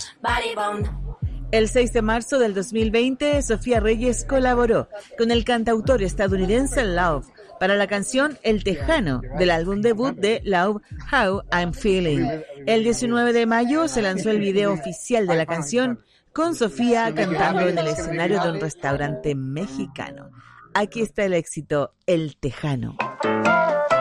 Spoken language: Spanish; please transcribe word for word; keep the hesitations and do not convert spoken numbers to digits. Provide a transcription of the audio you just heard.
El seis de marzo del dos mil veinte, Sofía Reyes colaboró con el cantautor estadounidense Love para la canción El Tejano, del álbum debut de Love, How I'm Feeling. El diecinueve de mayo se lanzó el video oficial de la canción, con Sofía cantando en el escenario de un restaurante mexicano. Aquí está el éxito El Tejano.